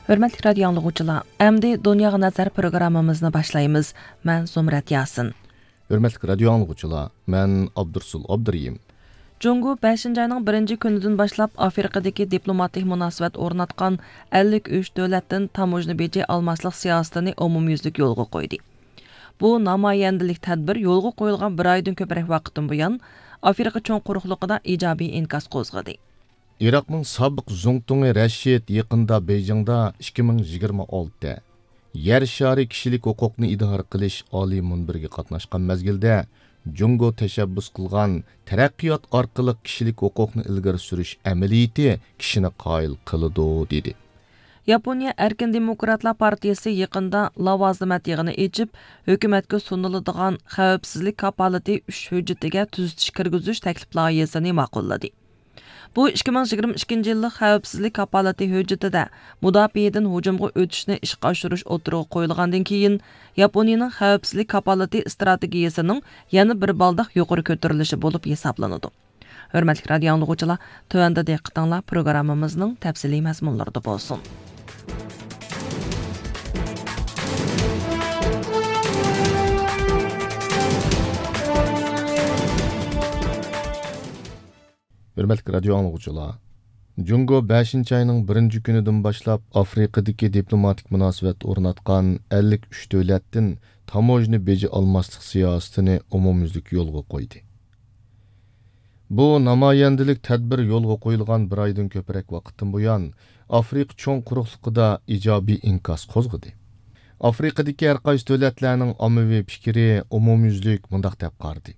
Hörmətli radio dinləyicilər, əmdi Dunyağa Nəzər proqramımızı başlayırıq. Mən Zumrat Yasin. Hörmətli radio dinləyicilər, mən Abdursul Abduriyim. Cungo 5-ci ayının 1-ci günüdən başlap Afrikadakı diplomatik münasibət ornatqan 53 dövlətdən tamojna beji almaslıq siyasətini umumyüzlük yolğa qoydu. Bu namayəndəlik tədbir yolğa qoyulğan bir aydan köpərək vaqtdan buyan Afrika çoğ quruqluğunda ijobiy inkas qozğadı. Irakның sabıq Zongtungi Rashid yaqında Beyjingda 2026-da yer shari kishilik huquqni idora qilish oliy munbiriga qatnashgan mezgilda Jungo tashabbus qilgan taraqqiyot orqali kishilik huquqni ilgari surish amaliyati kishini qoyil qiladi dedi. Yaponiya Erkin Demokratlar Partiyasi yaqında lavozmat yig'ini echib, hukumatga suniladigan xavfsizlik kapolati 3 hujjatiga tuzitish kirgizish taklif loyihasini ma'qulladi. Bu 2022 yillik xavfsizlik kapolati hujjatida mudofaadan hujumga o'tishni ishga oshirish o'tirg'i qo'yilgandan keyin Yaponiyaning xavfsizlik kapolati strategiyasining yana bir baldoq yuqori ko'tarilishi bo'lib hisoblanadi. Hurmatli radio dinləyicilər, tövəndə diqqətinizlər proqramımızın təfsili məzmunlarında bolsun. Hörmətli radio dinləyicilər, Jungo 5-ci ayının 1-ci günüdən başlap Afrikadakı diplomatik münasibət ornatqan 53 dövlətdən tamojna beji almaslıq siyasətini umumyüzlük yolğa qoydu. Bu namayəndəlik tədbir yolğa qoyulğan bir aydan köpərək vaqtdan buyan Afrika çoğ quruqluğunda ijobiy inkas qozğadı. Afrikadakı hər qaysı dövlətlərinin ommaviy fikri umumyüzlük mundaq deb qardı.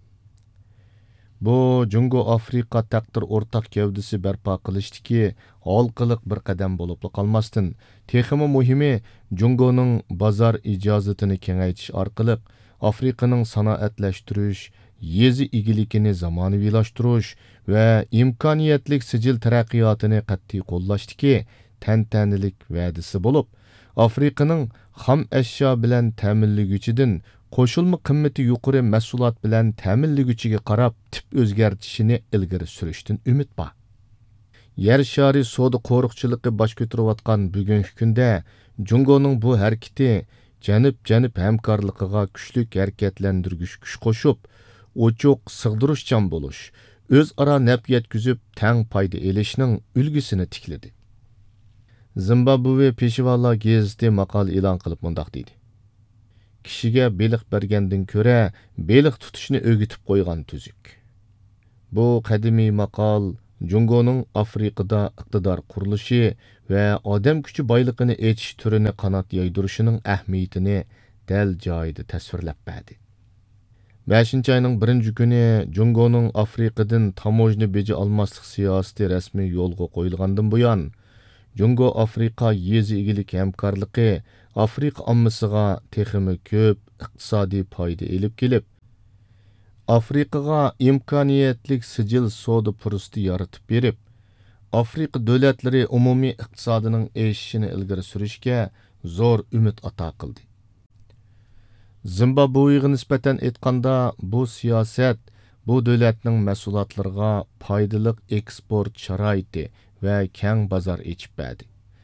Bu Jungo Afrika taqdir ortaq gavdisi barpo qilishdiki halqiliq bir qadam bo'lib qolmasdan, texmi muhimi Jungoning bozor ijozatini kengaytirish orqali Afrikaning sanoatlashtirish, yezi egiligini zamonaviylashtirish va imkoniyatlik sijil taraqqiyotini qat'iy qo'llashdiki tantanalik va'dasi bo'lib, Afrikaning xam ashyo bilan ta'minlaguvchidan qo'shilma qimmati yuqori mahsulot bilan ta'minlaguvchiga qarab tip o'zgartishini ilgari surishdan umid bor. Yer shari savdo qo'riqchiligi bosh ko'tarayotgan bugungi kunda Jungoning bu harakati janub hamkorligiga kuchlik harakatlantirgich kuch qo'shib, ochiq sig'dirishchan bo'lish, o'zaro naf yetkazib tang foyda elishning ulgusini tikladi. Zimbabwe Peshawala gazeti maqola e'lon qilib mundaq deydi. Kishiga beliq bergandan ko'ra beliq tutishni o'rgatib qo'ygan tuzuk. Bu qadimiy maqol Jungoning Afrikada iqtidor qurilishi va odam kuchi boyligini etish turini qanot yaydirishining ahamiyatini dal joyida tasvirlab berdi. 5-ci ayının 1-ci günü Jungoning Afrikadan tamojna beji almaslik siyosati rasmiy yo'lga qo'yilgandan buyon Jungo Afrika yezi egilik hamkorligi Afrika ommasiga texmi ko'p iqtisodiy foyda elib kelib, Afrikaga imkoniyatlik sijil savdo fursati yaratib berib, Afrika davlatlari umumiy iqtisodining o'sishini ilgari surishga zo'r umid ato qildi. Zimbabwega nisbatan aytganda bu siyosat bu davlatning mahsulotlariga foydali eksport sharoiti va keng bozor ochib berdi.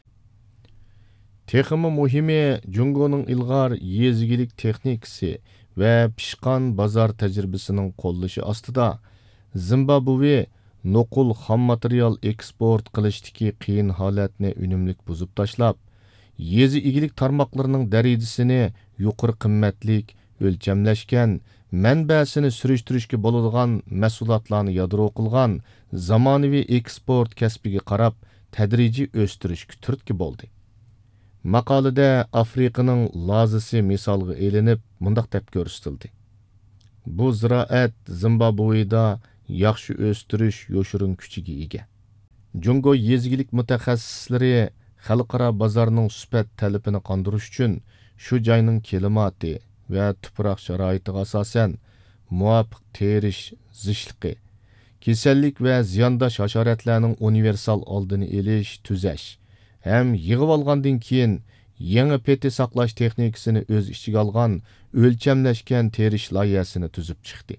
Texmi muhimi Jungoning ilg'or yezigilik texnikasi va pishqon bozor tajribasining qo'llashi ostida Zimbabwe nuqul xom material eksport qilishdagi qiyin holatni unumlik buzib tashlab, yezi egilik tarmoqlarining darajasini yuqori qimmatlik o'lchamlashgan, manbasini surishtirishga bo'ladigan mahsulotlarni yadro qilgan zamonaviy eksport kasbiga qarab tadrijiy o'stirishga turtki bo'ldi. Maqolada Afrikaning lozisi misolga elinib, mundaq deb ko'rsatildi. Bu ziroat Zimbabweda yaxshi o'stirish yoshirin kuchiga ega. Jungo yezigilik mutaxassislari xalqaro bozorning sifat talabini qondirish uchun shu joyning klimati va tuproq sharoitiga asosan muvofiq terish zishligi, kasallik va ziyondosh hasharotlarning universal oldini olish, tuzash ham yig'ib olgandan keyin yangi peti saqlash texnikasini o'z ichiga olgan o'lchamlashgan terish loyihasini tuzib chiqdi.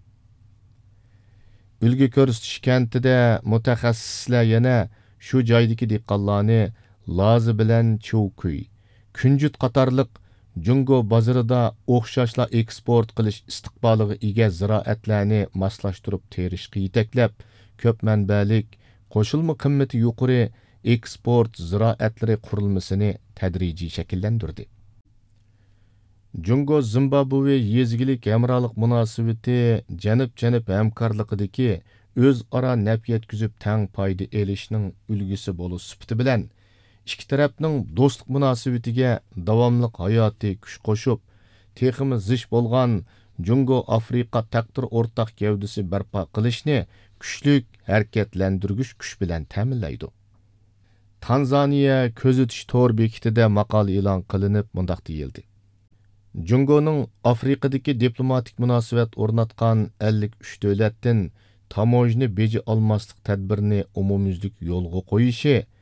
Ulgu ko'rsatish kentida mutaxassislar yana shu joydagi dehqonlarni Lazı bilan Choukuy, Kunjut qatarlıq Jungo bozorida o'xshashla eksport qilish istiqboliga ega ziroatlarni moslashtirib terishga yetaklab, ko'p manbalik, qo'shilma qimmati yuqori eksport ziroatlari qurilmasini tadrijiy shakllantirdi. Jungo Zimbabwe yezgilik hamrohlik munosabati janub-janub hamkorligidagi o'zaro naf yetkazib tang foyda elishning ulgisi bo'lish sifati bilan ikki tarafning do'stlik munosabatiga davomli hayoti kuch qo'shib, texmi zish bo'lgan Jungo Afrika taqdir o'rtaq gavdasi barpo qilishni kuchlik harakatlantirgich kuch bilan ta'minlaydi. Tanzaniya ko'zitish to'r bekitida maqola e'lon qilinib mundaq deyildi. Jungoning Afrikadagi diplomatik munosabat o'rnatgan 53 davlatdan tamojni beji olmaslik tadbirini umumyuzlik yo'lga qo'yishi